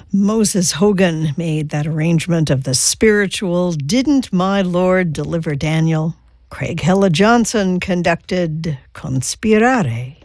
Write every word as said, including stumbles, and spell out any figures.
Moses Hogan made that arrangement of the spiritual Didn't My Lord Deliver Daniel? Craig Hella Johnson conducted Conspirare.